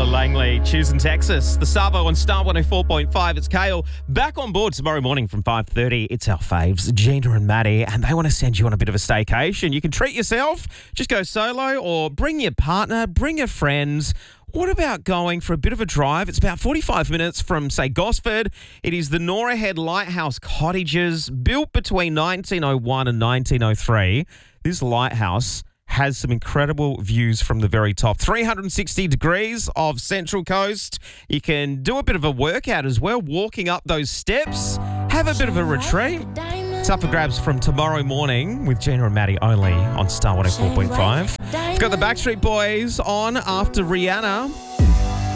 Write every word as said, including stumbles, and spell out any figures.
Taylor Langley, choosing Texas. The Savo on Star one oh four point five. It's Kale back on board tomorrow morning from five thirty. It's our faves, Gina and Maddie, and they want to send you on a bit of a staycation. You can treat yourself, just go solo, or bring your partner, bring your friends. What about going for a bit of a drive? It's about forty-five minutes from, say, Gosford. It is the Nora Head Lighthouse Cottages, built between nineteen oh one and nineteen oh three. This lighthouse has some incredible views from the very top. three hundred sixty degrees of Central Coast. You can do a bit of a workout as well, walking up those steps. Have a bit of a retreat. It's up for grabs from tomorrow morning with Gina and Maddie only on Star one oh four point five. We've got the Backstreet Boys on after Rihanna.